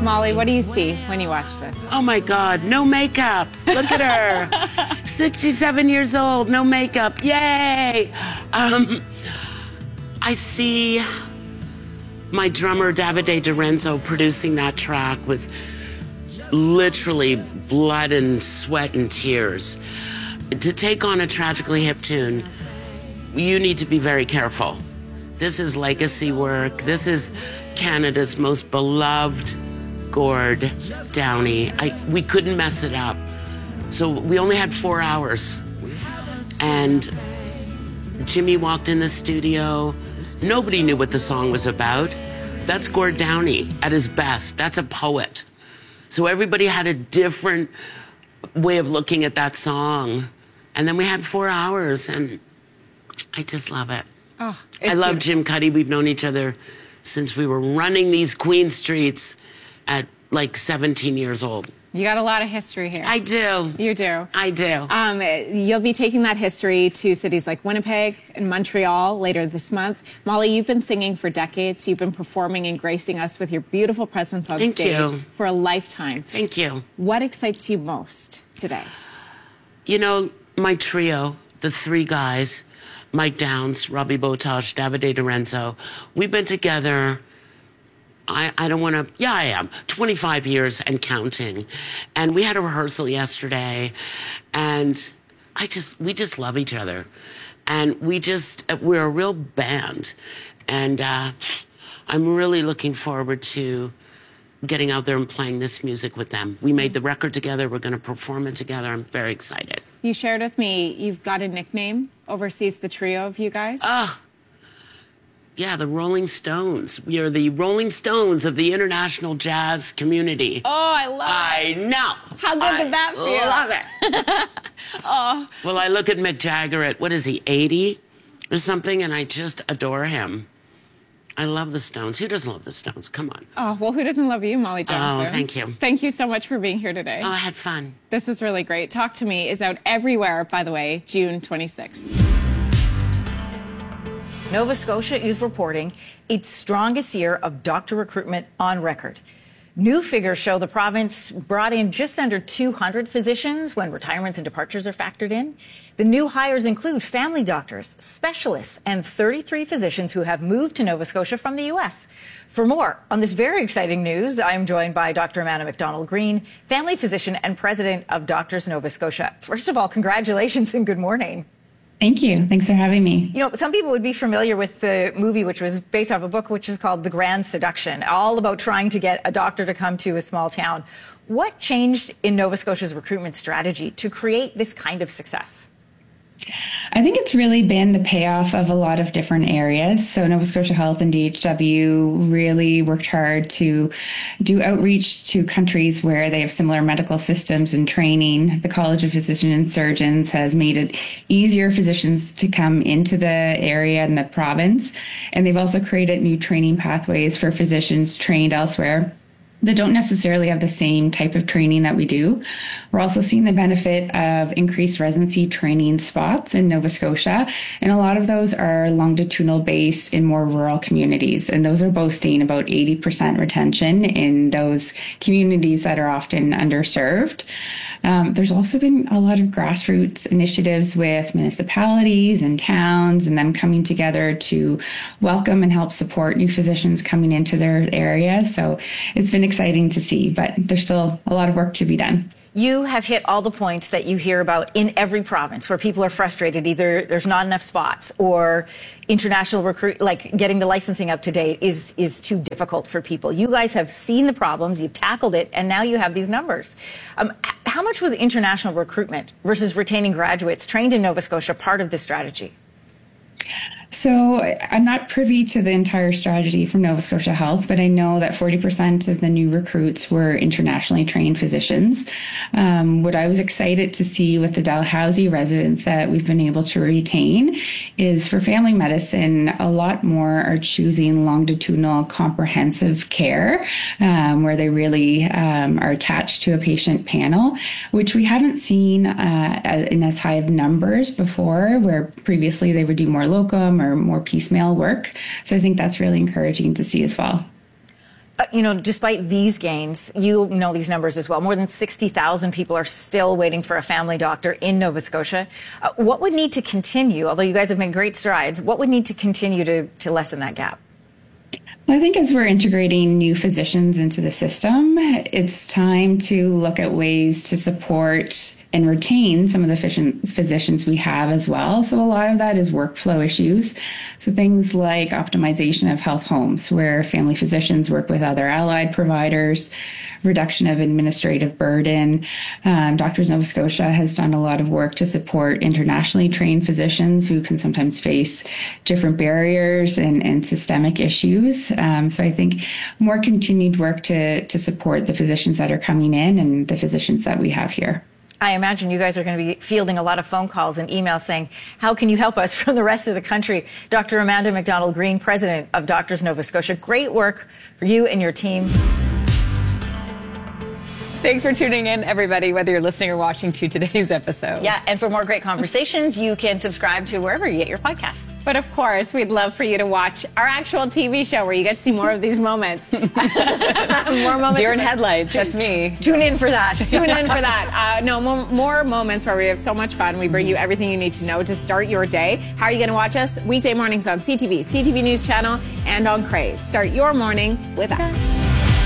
Molly, what do you see when you watch this? Oh my God, no makeup. Look at her. 67 years old, no makeup. Yay. I see my drummer, Davide Dorenzo, producing that track with literally blood and sweat and tears. To take on a tragically hip tune, you need to be very careful. This is legacy work. This is Canada's most beloved Gord Downie. We couldn't mess it up. So we only had 4 hours. And Jimmy walked in the studio. Nobody knew what the song was about. That's Gord Downie at his best. That's a poet. So everybody had a different way of looking at that song. And then we had 4 hours, and I just love it. Oh, I love Jim Cuddy. We've known each other since we were running these Queen Streets at like 17 years old. You got a lot of history here. I do. You do. I do. You'll be taking that history to cities like Winnipeg and Montreal later this month. Molly, you've been singing for decades. You've been performing and gracing us with your beautiful presence on stage for a lifetime. Thank you. What excites you most today? You know, my trio, the three guys, Mike Downs, Robbie Botosh, Davide Dorenzo, we've been together, I don't want to, I am, 25 years and counting. And we had a rehearsal yesterday, and we just love each other. And we're a real band. And I'm really looking forward to getting out there and playing this music with them. We made the record together. We're going to perform it together. I'm very excited. You shared with me you've got a nickname overseas, the trio of you guys. Yeah, the Rolling Stones. We are the Rolling Stones of the international jazz community. Oh, I love it. I know. How good did that feel? I love it. Oh. Well, I look at Mick Jagger at, what is he, 80 or something, and I just adore him. I love the Stones. Who doesn't love the Stones? Come on. Oh, well, who doesn't love you, Molly Johnson? Oh, thank you. Thank you so much for being here today. Oh, I had fun. This was really great. Talk to Me is out everywhere, by the way, June 26th. Nova Scotia is reporting its strongest year of doctor recruitment on record. New figures show the province brought in just under 200 physicians when retirements and departures are factored in. The new hires include family doctors, specialists, and 33 physicians who have moved to Nova Scotia from the U.S. For more on this very exciting news, I'm joined by Dr. Amanda McDonald-Green, family physician and president of Doctors Nova Scotia. First of all, congratulations and good morning. Thank you. Thanks for having me. You know, some people would be familiar with the movie, which was based off a book, which is called The Grand Seduction, all about trying to get a doctor to come to a small town. What changed in Nova Scotia's recruitment strategy to create this kind of success? I think it's really been the payoff of a lot of different areas. So Nova Scotia Health and DHW really worked hard to do outreach to countries where they have similar medical systems and training. The College of Physicians and Surgeons has made it easier for physicians to come into the area and the province. And they've also created new training pathways for physicians trained elsewhere that don't necessarily have the same type of training that we do. We're also seeing the benefit of increased residency training spots in Nova Scotia, and a lot of those are longitudinal based in more rural communities, and those are boasting about 80% retention in those communities that are often underserved. There's also been a lot of grassroots initiatives with municipalities and towns and them coming together to welcome and help support new physicians coming into their area. So it's been exciting to see, but there's still a lot of work to be done. You have hit all the points that you hear about in every province where people are frustrated. Either there's not enough spots or international recruit, like getting the licensing up to date is too difficult for people. You guys have seen the problems, you've tackled it, and now you have these numbers. How much was international recruitment versus retaining graduates trained in Nova Scotia part of this strategy? So I'm not privy to the entire strategy from Nova Scotia Health, but I know that 40% of the new recruits were internationally trained physicians. What I was excited to see with the Dalhousie residents that we've been able to retain is for family medicine, a lot more are choosing longitudinal comprehensive care, where they really are attached to a patient panel, which we haven't seen in as high of numbers before, where previously they would do more locum or more piecemeal work. So I think that's really encouraging to see as well. Despite these gains, you know these numbers as well. More than 60,000 people are still waiting for a family doctor in Nova Scotia. What would need to continue, although you guys have made great strides, what would need to continue to lessen that gap? Well, I think as we're integrating new physicians into the system, it's time to look at ways to support and retain some of the physicians we have as well. So a lot of that is workflow issues. So things like optimization of health homes, where family physicians work with other allied providers, reduction of administrative burden. Doctors Nova Scotia has done a lot of work to support internationally trained physicians who can sometimes face different barriers and systemic issues. So I think more continued work to support the physicians that are coming in and the physicians that we have here. I imagine you guys are going to be fielding a lot of phone calls and emails saying, how can you help us from the rest of the country? Dr. Amanda McDonald-Green, president of Doctors Nova Scotia, great work for you and your team. Thanks for tuning in, everybody, whether you're listening or watching to today's episode. Yeah, and for more great conversations, you can subscribe to wherever you get your podcasts. But of course, we'd love for you to watch our actual TV show where you get to see more of these moments. More moments. Deer in headlights, that's me. Tune in for that. Tune in for that. More moments where we have so much fun. We bring you everything you need to know to start your day. How are you going to watch us? Weekday mornings on CTV, CTV News Channel, and on Crave. Start your morning with us.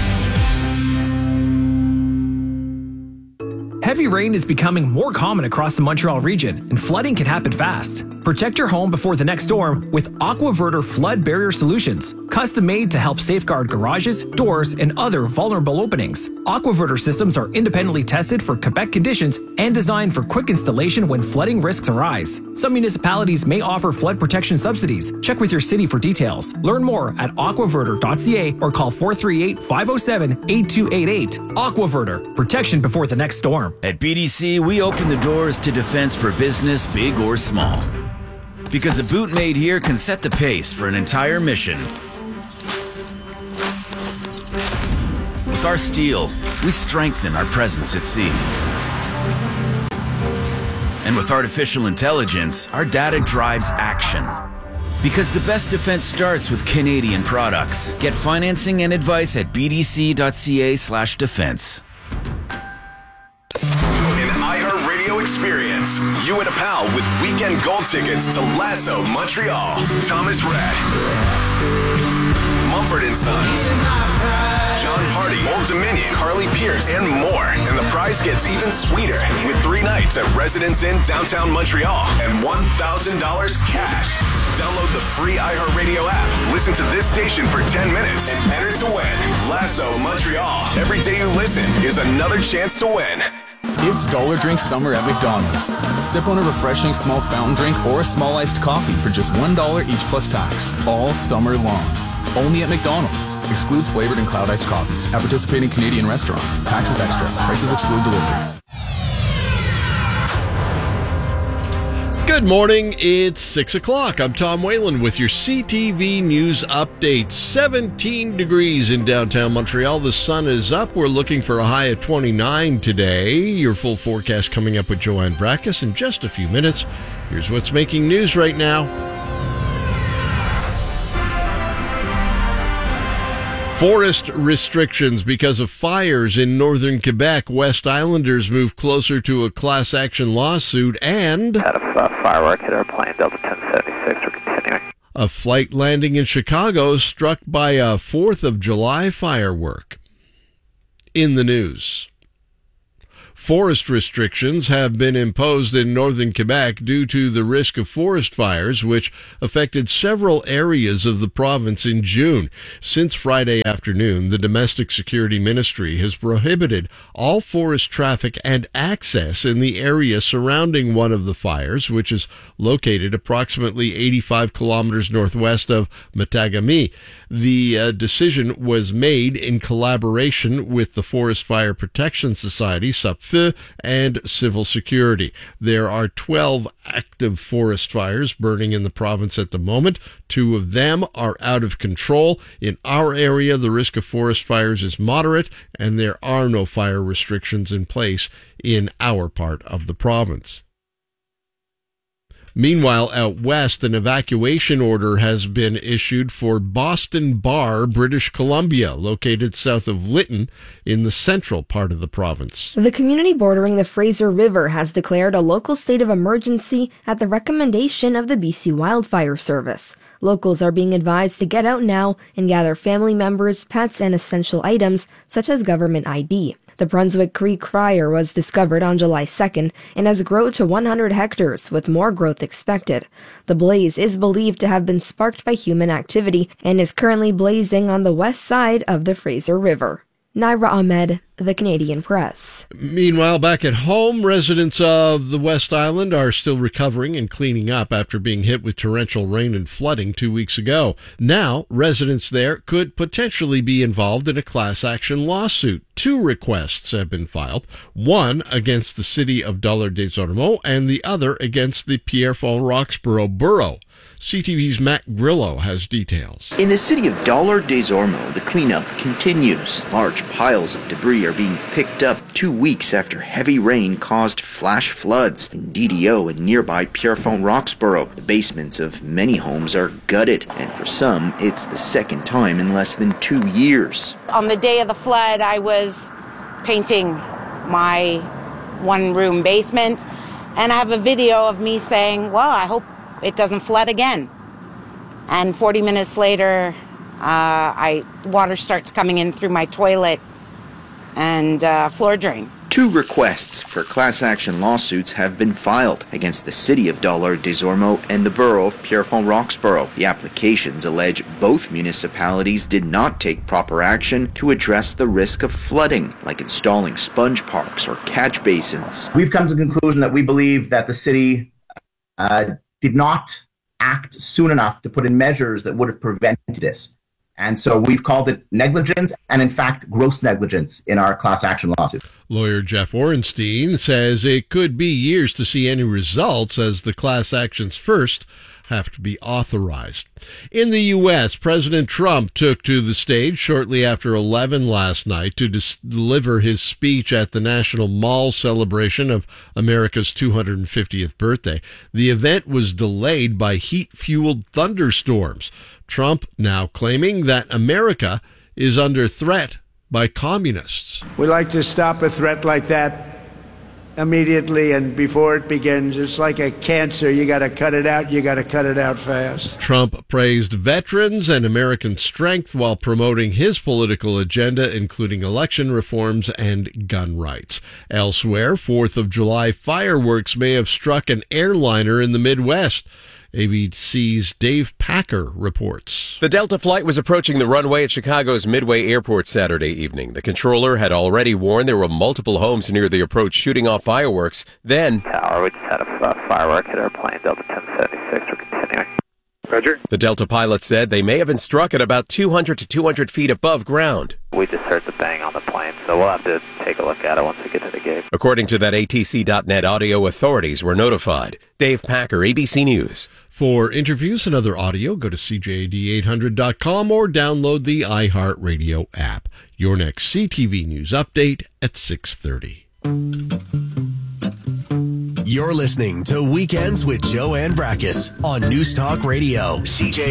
Heavy rain is becoming more common across the Montreal region, and flooding can happen fast. Protect your home before the next storm with AquaVerter Flood Barrier Solutions, custom made to help safeguard garages, doors, and other vulnerable openings. AquaVerter systems are independently tested for Quebec conditions and designed for quick installation when flooding risks arise. Some municipalities may offer flood protection subsidies. Check with your city for details. Learn more at aquaverter.ca or call 438-507-8288. AquaVerter, protection before the next storm. At BDC, we open the doors to defense for business, big or small. Because a boot made here can set the pace for an entire mission. With our steel, we strengthen our presence at sea. And with artificial intelligence, our data drives action. Because the best defense starts with Canadian products. Get financing and advice at bdc.ca/defense. An iHeartRadio experience. You and a pal with weekend gold tickets to Lasso Montreal. Thomas Rhett, Mumford & Sons, John Party, Old Dominion, Carly Pierce, and more. And the prize gets even sweeter with 3 nights at Residence Inn downtown Montreal and $1,000 cash. Download the free iHeartRadio app. Listen to this station for 10 minutes and enter to win. Lasso Montreal. Every day you listen is another chance to win. It's Dollar Drink Summer at McDonald's. Sip on a refreshing small fountain drink or a small iced coffee for just $1 each plus tax. All summer long. Only at McDonald's. Excludes flavored and cloud iced coffees. At participating Canadian restaurants. Taxes extra. Prices exclude delivery. Good morning, it's 6 o'clock. I'm Tom Whalen with your CTV News Update. 17 degrees in downtown Montreal. The sun is up. We're looking for a high of 29 today. Your full forecast coming up with Joanne Brackus in just a few minutes. Here's what's making news right now. Forest restrictions because of fires in northern Quebec. West Islanders move closer to a class action lawsuit, and had a firework hit our plane, Delta 1076. We're continuing. A flight landing in Chicago struck by a 4th of July firework. In the news. Forest restrictions have been imposed in northern Quebec due to the risk of forest fires, which affected several areas of the province in June. Since Friday afternoon, the Domestic Security Ministry has prohibited all forest traffic and access in the area surrounding one of the fires, which is located approximately 85 kilometers northwest of Matagami. The decision was made in collaboration with the Forest Fire Protection Society, SUPFE, and Civil Security. There are 12 active forest fires burning in the province at the moment. 2 of them are out of control. In our area, the risk of forest fires is moderate, and there are no fire restrictions in place in our part of the province. Meanwhile, out west, an evacuation order has been issued for Boston Bar, British Columbia, located south of Lytton in the central part of the province. The community bordering the Fraser River has declared a local state of emergency at the recommendation of the BC Wildfire Service. Locals are being advised to get out now and gather family members, pets, and essential items such as government ID. The Brunswick Creek fire was discovered on July 2nd and has grown to 100 hectares, with more growth expected. The blaze is believed to have been sparked by human activity and is currently blazing on the west side of the Fraser River. Naira Ahmed, The Canadian Press. Meanwhile, back at home, residents of the West Island are still recovering and cleaning up after being hit with torrential rain and flooding 2 weeks ago. Now, residents there could potentially be involved in a class action lawsuit. 2 requests have been filed, one against the city of Dollard-des-Ormeaux and the other against the Pierrefonds-Roxboro Borough. CTV's Matt Grillo has details. In the city of Dollard-des-Ormeaux, the cleanup continues. Large piles of debris are being picked up 2 weeks after heavy rain caused flash floods. In DDO and nearby Pierrefonds-Roxboro, the basements of many homes are gutted, and for some, it's the second time in less than 2 years. On the day of the flood, I was painting my one-room basement, and I have a video of me saying, well, I hope it doesn't flood again. And 40 minutes later, water starts coming in through my toilet and floor drain. 2 requests for class action lawsuits have been filed against the city of Dollard-des-Ormeaux and the borough of Pierrefonds-Roxboro. The applications allege both municipalities did not take proper action to address the risk of flooding, like installing sponge parks or catch basins. We've come to the conclusion that we believe that the city did not act soon enough to put in measures that would have prevented this. And so we've called it negligence and, in fact, gross negligence in our class action lawsuit. Lawyer Jeff Orenstein says it could be years to see any results, as the class actions first have to be authorized. In the U.S., President Trump took to the stage shortly after 11 last night to deliver his speech at the National Mall celebration of America's 250th birthday. The event was delayed by heat-fueled thunderstorms. Trump now claiming that America is under threat by communists. We like to stop a threat like that immediately and before it begins. It's like a cancer. You got to cut it out. You got to cut it out fast. Trump praised veterans and American strength while promoting his political agenda, including election reforms and gun rights. Elsewhere, 4th of July fireworks may have struck an airliner in the Midwest. ABC's Dave Packer reports. The Delta flight was approaching the runway at Chicago's Midway Airport Saturday evening. The controller had already warned there were multiple homes near the approach shooting off fireworks. Then, Tower, we just had a firework hit our plane, Delta 1076. We're continuing. Roger. The Delta pilot said they may have been struck at about 200 to 200 feet above ground. We just heard the bang on the plane, so we'll have to take a look at it once we get to the gate. According to that ATC.net audio, authorities were notified. Dave Packer, ABC News. For interviews and other audio, go to CJAD800.com or download the iHeartRadio app. Your next CTV News update at 6:30. You're listening to Weekends with Joanne Brakes on News Talk Radio. CJ